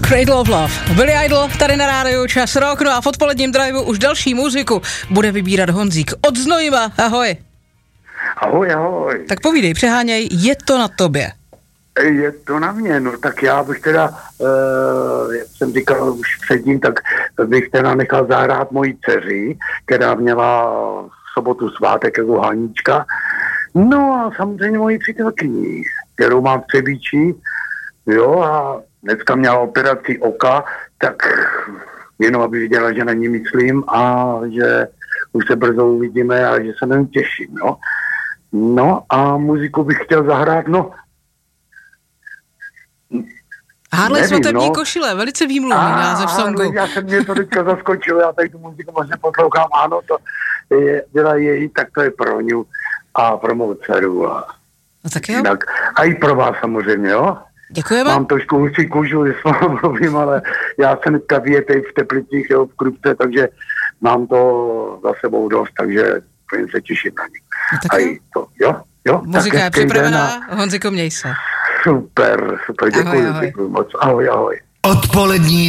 Cradle of Love. Billy Idol tady na rádiu Čas Rock, no a v odpoledním driveu už další muziku bude vybírat Honzík od Znojma. Ahoj. Ahoj, ahoj. Tak povídej, přeháněj, je to na tobě. Je to na mě, no tak já bych teda, jak jsem říkal už předtím, tak bych teda nechal zahrát mojí dceři, která měla v sobotu svátek jako Haníčka. No a samozřejmě mojí přítelkyni, kterou mám v Třebíči, jo, a dneska měla operaci oka, tak jenom aby viděla, že na ní myslím a že už se brzo uvidíme a že se na ní těším, no. No a muziku bych chtěl zahrát, no. Harley svatební košile, velice výmluvný název songu. Já jsem mě to teďka zaskočil, já tady tu muziku vlastně poslouchám, ano, to byla její, tak to je pro ňu a pro mou dceru. No tak jo. Jinak, a i pro vás samozřejmě, jo. Děkujeme. Mám trošku hustý kůžu, jestli mluvím, ale já jsem dneska vyjetej v Teplicích, jo, v Krupce, takže mám to za sebou dost, takže se těším na ní. No tak a jo. i to, jo. Muzika je připravená, Honziko, měj se. Super, děkuji, Ahoj. děkuji moc. Ahoj, ahoj. Odpolední